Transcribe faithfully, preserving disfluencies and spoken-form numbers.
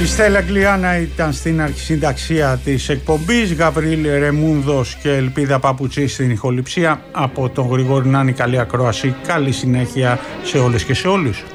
Η Στέλλα Γκλιάνα ήταν στην αρχισυνταξία της εκπομπής, Γαβρίλ Ρεμούνδος και Ελπίδα Παπουτσή στην ηχοληψία. Από τον Γρηγόρη Νάνη καλή ακρόαση, καλή συνέχεια σε όλες και σε όλους.